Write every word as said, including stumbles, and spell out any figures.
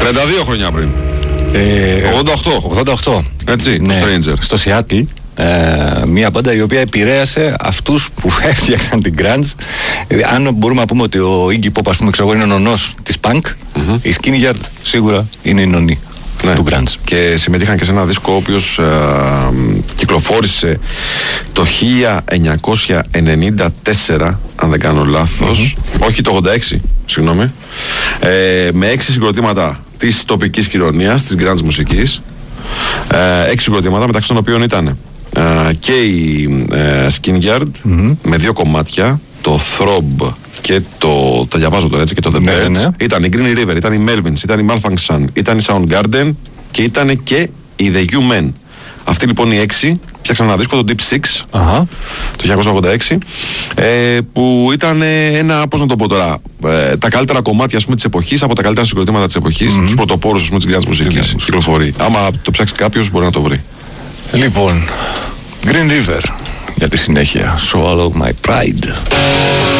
τριάντα δύο χρόνια πριν. Ε, ογδόντα οκτώ. ογδόντα οκτώ. Έτσι, ναι, το Stranger. Στο Seattle. Ε, μια μπάντα η οποία επηρέασε αυτούς που έφτιαξαν την grunge. Ε, αν μπορούμε να πούμε ότι ο Iggy Pop, ας πούμε, ξέρω, είναι ο νονός της punk, mm-hmm. η Skinny Yard σίγουρα είναι η νονή, ναι, του grunge. Και συμμετείχαν και σε ένα δίσκο ο οποίος ε, κυκλοφόρησε το χίλια εννιακόσια ενενήντα τέσσερα, αν δεν κάνω λάθος, mm-hmm. όχι το ογδόντα έξι, συγγνώμη, ε, με έξι συγκροτήματα της τοπικής κοινωνίας, της grunge μουσικής. Ε, έξι συγκροτήματα, μεταξύ των οποίων ήταν ε, και η ε, Skin Yard mm-hmm. με δύο κομμάτια, το Throb και το, τα διαβάζω τώρα έτσι, και το The Birds. Ναι, ναι. Ήταν η Green River, ήταν η Melvins, ήταν η Malfunction, ήταν η Soundgarden και ήταν και η The U-Men. Αυτοί λοιπόν οι έξι φτιάξαν ένα δίσκο, το Deep Six, uh-huh. το χίλια εννιακόσια ογδόντα έξι, ε, που ήταν ένα, πώς να το πω τώρα, ε, τα καλύτερα κομμάτια, ας πούμε, της εποχής, από τα καλύτερα συγκροτήματα της εποχής, mm-hmm. τους πρωτοπόρους, ας πούμε, της grunge μουσικής. Κυκλοφορεί. Άμα το ψάξει κάποιος μπορεί να το βρει. Λοιπόν, Green River για τη συνέχεια. Swallow My Pride.